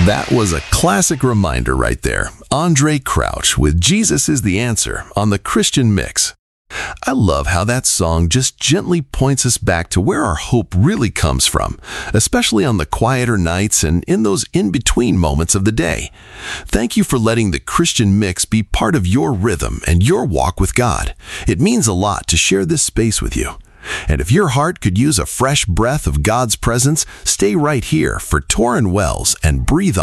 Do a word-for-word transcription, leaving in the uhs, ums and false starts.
That was a classic reminder right there. Andre Crouch with Jesus is the Answer on the Christian Mix. I love how that song just gently points us back to where our hope really comes from, especially on the quieter nights and in those in-between moments of the day. Thank you for letting the Christian Mix be part of your rhythm and your walk with God. It means a lot to share this space with you. And if your heart could use a fresh breath of God's presence, stay right here for Tauren Wells and Breathe On.